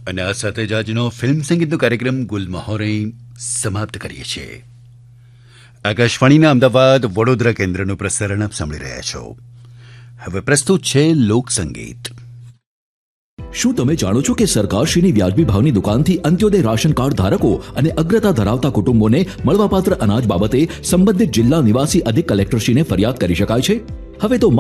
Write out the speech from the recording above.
અને આ સાથે જ આજનો ફિલ્મ સંગીતનો કાર્યક્રમ ગુલમહોર સમાપ્ત કરીએ છીએ. આકાશવાણીના અમદાવાદ વડોદરા કેન્દ્રનું પ્રસારણ આપ સાંભળી રહ્યા છો. હવે પ્રસ્તુત છે લોક સંગીત. શું તમે જાણો છો કે સરકારશ્રીની વ્યાજબી ભાવની દુકાનથી અંત્યોદય રાશન કાર્ડ ધારકો અને અગ્રતા ધરાવતા કુટુંબોને મળવાપાત્ર અનાજ બાબતે સંબંધિત જિલ્લા નિવાસી અધિક કલેક્ટરશ્રીને ફરિયાદ કરી શકાય છે? હવે તો